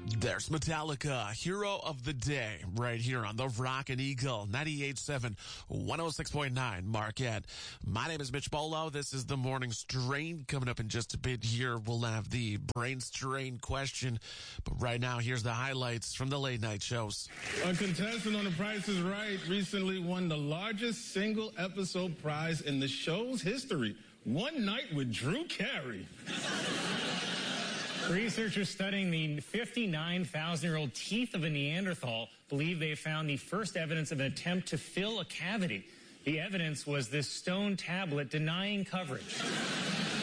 There's Metallica, Hero of the Day, right here on the Rockin' Eagle, 98.7, 106.9 Marquette. My name is Mitch Bolo. This is the Morning Strain. Coming up in just a bit here, we'll have the Brain Strain question. But right now, here's the highlights from the late night shows. A contestant on The Price is Right recently won the largest single episode prize in the show's history. One night with Drew Carey. Researchers studying the 59,000-year-old teeth of a Neanderthal believe they found the first evidence of an attempt to fill a cavity. The evidence was this stone tablet denying coverage.